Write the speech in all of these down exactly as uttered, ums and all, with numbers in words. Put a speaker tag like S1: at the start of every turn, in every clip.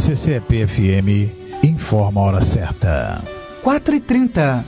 S1: C C P F M informa a hora certa.
S2: quatro e trinta.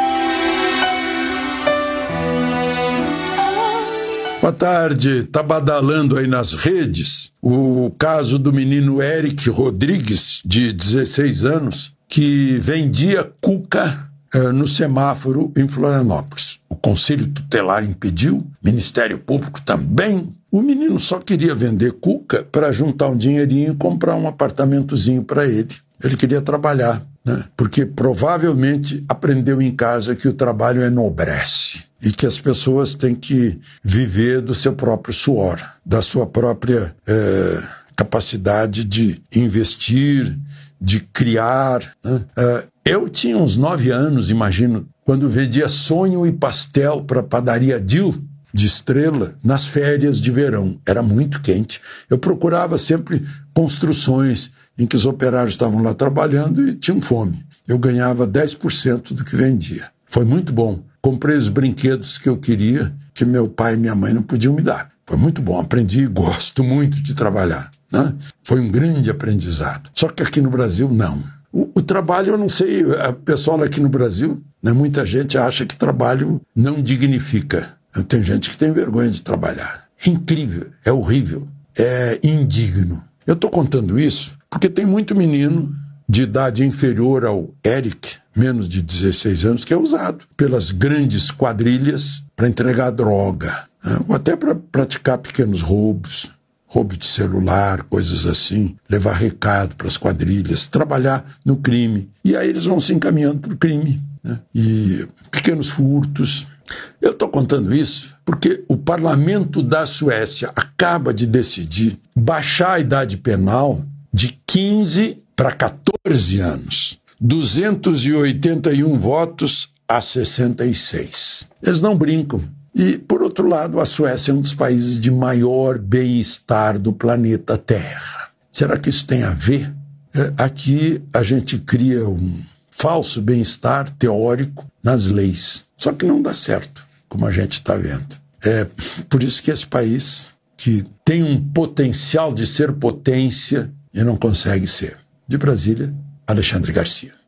S3: Boa tarde. Está badalando aí nas redes o caso do menino Eric Rodrigues, de dezesseis anos, que vendia cuca eh, no semáforo em Florianópolis. O Conselho Tutelar impediu, o Ministério Público também. O menino só queria vender cuca para juntar um dinheirinho e comprar um apartamentozinho para ele. Ele queria trabalhar, né? Porque provavelmente aprendeu em casa que o trabalho enobrece e que as pessoas têm que viver do seu próprio suor, da sua própria é, capacidade de investir, de criar, né? É, eu tinha uns nove anos, imagino, quando vendia sonho e pastel para a padaria Dil, de Estrela, nas férias de verão. Era muito quente. Eu procurava sempre construções em que os operários estavam lá trabalhando e tinham fome. Eu ganhava dez por cento do que vendia. Foi muito bom. Comprei os brinquedos que eu queria, que meu pai e minha mãe não podiam me dar. Foi muito bom. Aprendi e gosto muito de trabalhar, né? Foi um grande aprendizado. Só que aqui no Brasil, não. O, o trabalho, eu não sei, o pessoal aqui no Brasil, né, muita gente acha que trabalho não dignifica. Tem gente que tem vergonha de trabalhar. É incrível, é horrível, é indigno. Eu estou contando isso porque tem muito menino de idade inferior ao Eric, menos de dezesseis anos, que é usado pelas grandes quadrilhas para entregar droga, né? Ou até para praticar pequenos roubos, roubo de celular, coisas assim, levar recado para as quadrilhas, trabalhar no crime. E aí eles vão se encaminhando para o crime, né? E pequenos furtos. Eu estou contando isso porque o parlamento da Suécia acaba de decidir baixar a idade penal de quinze para quatorze anos. duzentos e oitenta e um votos a sessenta e seis. Eles não brincam. E, por outro lado, a Suécia é um dos países de maior bem-estar do planeta Terra. Será que isso tem a ver? É, aqui a gente cria um falso bem-estar teórico nas leis. Só que não dá certo, como a gente está vendo. É por isso que esse país, que tem um potencial de ser potência, e não consegue ser. De Brasília, Alexandre Garcia.